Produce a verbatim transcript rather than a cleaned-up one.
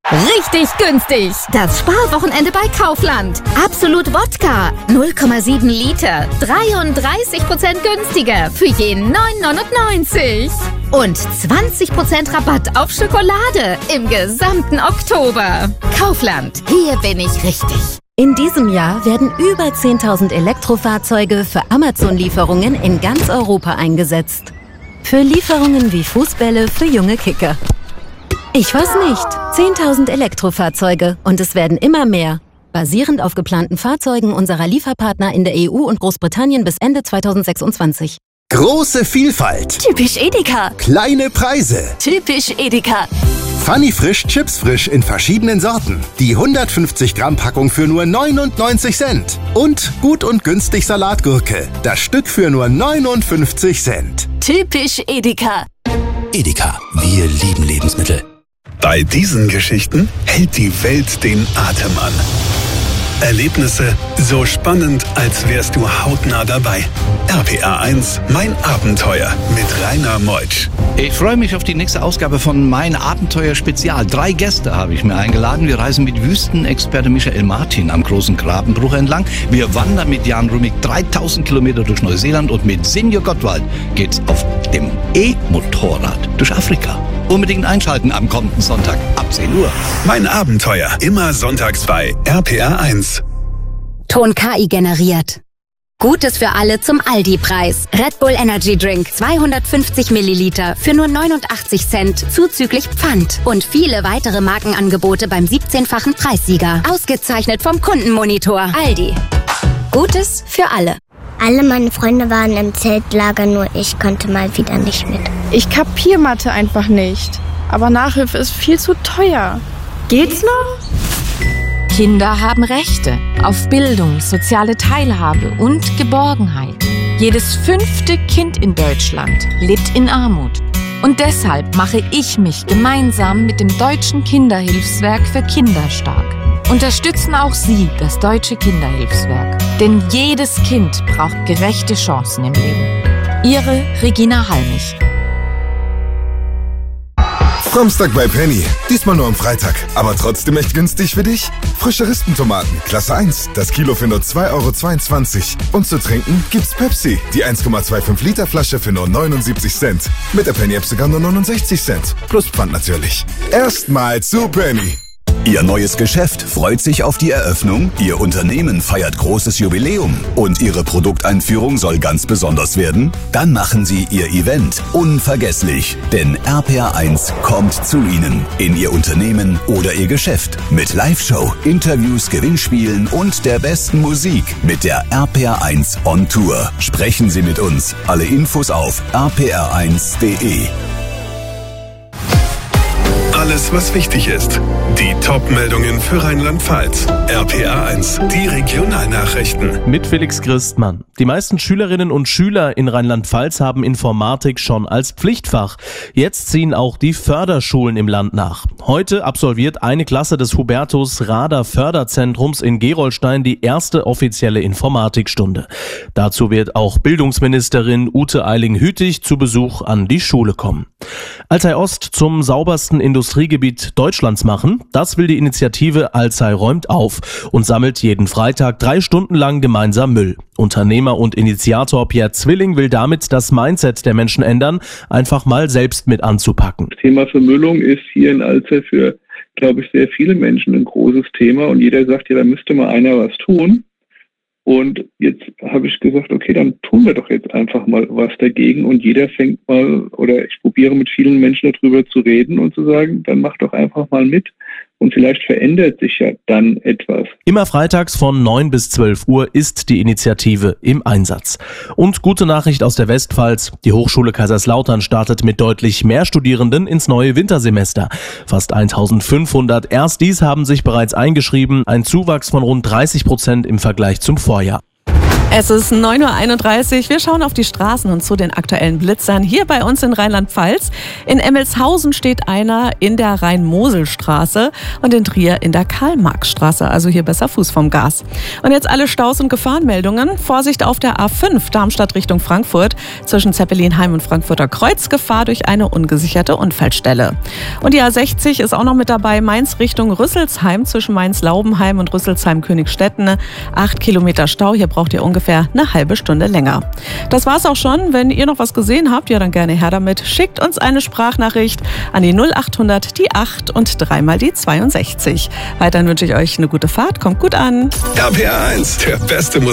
Richtig günstig. Das Sparwochenende bei Kaufland. Absolut Wodka. null Komma sieben Liter. dreiunddreißig Prozent günstiger für je neun neunundneunzig. Und zwanzig Prozent Rabatt auf Schokolade im gesamten Oktober. Kaufland. Hier bin ich richtig. In diesem Jahr werden über zehntausend Elektrofahrzeuge für Amazon-Lieferungen in ganz Europa eingesetzt. Für Lieferungen wie Fußbälle für junge Kicker. Ich weiß nicht. zehntausend Elektrofahrzeuge und es werden immer mehr. Basierend auf geplanten Fahrzeugen unserer Lieferpartner in der E U und Großbritannien bis Ende zweitausendsechsundzwanzig. Große Vielfalt. Typisch Edeka. Kleine Preise. Typisch Edeka. Funny Frisch Chips Frisch in verschiedenen Sorten. Die hundertfünfzig Gramm Packung für nur neunundneunzig Cent. Und gut und günstig Salatgurke. Das Stück für nur neunundfünfzig Cent. Typisch Edeka. Edeka, wir lieben Lebensmittel. Bei diesen Geschichten hält die Welt den Atem an. Erlebnisse so spannend, als wärst du hautnah dabei. R P R eins, mein Abenteuer mit Rainer Meutsch. Ich freue mich auf die nächste Ausgabe von Mein Abenteuer Spezial. Drei Gäste habe ich mir eingeladen. Wir reisen mit Wüstenexperte Michael Martin am großen Grabenbruch entlang. Wir wandern mit Jan Rummig dreitausend Kilometer durch Neuseeland und mit Sinjo Gottwald geht's auf dem E-Motorrad durch Afrika. Unbedingt einschalten am kommenden Sonntag ab zehn Uhr. Mein Abenteuer, immer sonntags bei R P R eins. Ton K I generiert. Gutes für alle zum Aldi-Preis. Red Bull Energy Drink zweihundertfünfzig Milliliter für nur neunundachtzig Cent zuzüglich Pfand. Und viele weitere Markenangebote beim siebzehnfachen Preissieger. Ausgezeichnet vom Kundenmonitor. Aldi. Gutes für alle. Alle meine Freunde waren im Zeltlager, nur ich konnte mal wieder nicht mit. Ich kapier Mathe einfach nicht. Aber Nachhilfe ist viel zu teuer. Geht's noch? Kinder haben Rechte auf Bildung, soziale Teilhabe und Geborgenheit. Jedes fünfte Kind in Deutschland lebt in Armut. Und deshalb mache ich mich gemeinsam mit dem Deutschen Kinderhilfswerk für Kinder stark. Unterstützen auch Sie das Deutsche Kinderhilfswerk. Denn jedes Kind braucht gerechte Chancen im Leben. Ihre Regina Halmich. Samstag bei Penny. Diesmal nur am Freitag. Aber trotzdem echt günstig für dich? Frische Rispentomaten, Klasse eins. Das Kilo für nur zwei Euro zweiundzwanzig. Und zu trinken gibt's Pepsi. Die eins Komma fünfundzwanzig Liter Flasche für nur neunundsiebzig Cent. Mit der Penny App sogar nur neunundsechzig Cent. Plus Pfand natürlich. Erstmal zu Penny. Ihr neues Geschäft freut sich auf die Eröffnung, Ihr Unternehmen feiert großes Jubiläum und Ihre Produkteinführung soll ganz besonders werden? Dann machen Sie Ihr Event unvergesslich, denn R P R eins kommt zu Ihnen, in Ihr Unternehmen oder Ihr Geschäft mit Live-Show, Interviews, Gewinnspielen und der besten Musik mit der R P R eins On Tour. Sprechen Sie mit uns. Alle Infos auf r p r eins punkt de. Alles, was wichtig ist. Die Top-Meldungen für Rheinland-Pfalz. R P R eins, die Regionalnachrichten. Mit Felix Christmann. Die meisten Schülerinnen und Schüler in Rheinland-Pfalz haben Informatik schon als Pflichtfach. Jetzt ziehen auch die Förderschulen im Land nach. Heute absolviert eine Klasse des Hubertus Rader Förderzentrums in Gerolstein die erste offizielle Informatikstunde. Dazu wird auch Bildungsministerin Ute Eiling-Hütig zu Besuch an die Schule kommen. Alzey Ost zum saubersten Industriegebiet Deutschlands machen, das will die Initiative Alzey räumt auf und sammelt jeden Freitag drei Stunden lang gemeinsam Müll. Unternehmer und Initiator Pierre Zwilling will damit das Mindset der Menschen ändern, einfach mal selbst mit anzupacken. Das Thema Vermüllung ist hier in Alzey für, glaube ich, sehr viele Menschen ein großes Thema und jeder sagt, ja, da müsste mal einer was tun. Und jetzt habe ich gesagt, okay, dann tun wir doch jetzt einfach mal was dagegen und jeder fängt mal, oder ich probiere mit vielen Menschen darüber zu reden und zu sagen, dann mach doch einfach mal mit und vielleicht verändert sich ja dann etwas. Immer freitags von neun bis zwölf Uhr ist die Initiative im Einsatz. Und gute Nachricht aus der Westpfalz, die Hochschule Kaiserslautern startet mit deutlich mehr Studierenden ins neue Wintersemester. Fast eintausendfünfhundert Erstis haben sich bereits eingeschrieben, ein Zuwachs von rund dreißig Prozent im Vergleich zum Vorjahr. Es ist neun Uhr einunddreißig. Wir schauen auf die Straßen und zu den aktuellen Blitzern hier bei uns in Rheinland-Pfalz. In Emmelshausen steht einer in der Rhein-Mosel-Straße und in Trier in der Karl-Marx-Straße. Also hier besser Fuß vom Gas. Und jetzt alle Staus und Gefahrenmeldungen. Vorsicht auf der A fünf Darmstadt Richtung Frankfurt. Zwischen Zeppelinheim und Frankfurter Kreuz Gefahr durch eine ungesicherte Unfallstelle. Und die A sechzig ist auch noch mit dabei. Mainz Richtung Rüsselsheim zwischen Mainz-Laubenheim und Rüsselsheim-Königstetten. Acht Kilometer Stau. Hier braucht ihr ungefähr eine halbe Stunde länger. Das war's auch schon. Wenn ihr noch was gesehen habt, ja dann gerne her damit. Schickt uns eine Sprachnachricht an die null achthundert, die acht und dreimal die zweiundsechzig. Weiterhin wünsche ich euch eine gute Fahrt. Kommt gut an. R P R eins, der beste Musik.